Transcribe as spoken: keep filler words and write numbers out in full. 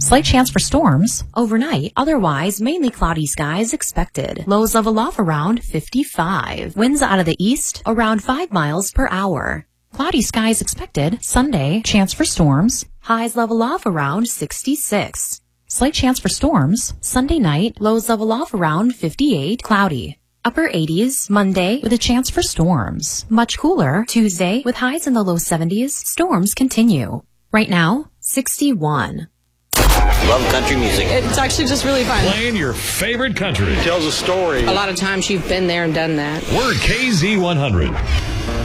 Slight chance for storms. Overnight, otherwise mainly cloudy skies expected. Lows level off around fifty-five. Winds out of the east around five miles per hour. Cloudy skies expected. Sunday, chance for storms. Highs level off around sixty-six. Slight chance for storms. Sunday night, lows level off around fifty-eight. Cloudy. Upper eighties, Monday, with a chance for storms. Much cooler, Tuesday, with highs in the low seventies. Storms continue. Right now, sixty-one. Love country music. It's actually just really fun. Playing your favorite country. Tells a story. A lot of times you've been there and done that. We're K Z one hundred.